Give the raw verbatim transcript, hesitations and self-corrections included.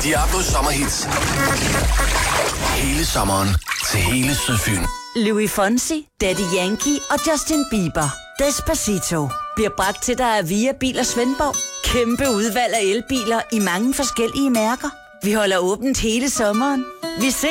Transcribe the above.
Diablos sommerhits. Hele sommeren til hele Sydfyn. Louis Fonsi, Daddy Yankee og Justin Bieber. Despacito bliver bragt til dig af Via Bil & Svendborg. Kæmpe udvalg af elbiler i mange forskellige mærker. Vi holder åbent hele sommeren. Vi ses